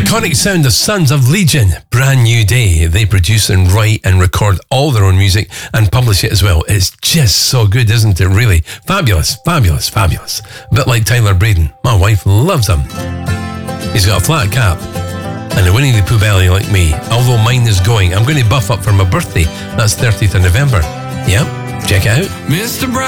iconic sound of Sons of Legion, Brand New Day. They produce and write and record all their own music and publish it as well. It's just so good, isn't it, really? Fabulous, fabulous, fabulous. A bit like Tyler Braden. My wife loves him. He's got a flat cap and a Winnie the Pooh belly like me. Although mine is going. I'm going to buff up for my birthday. That's 30th of November. Yep, check it out. Mr. Brown.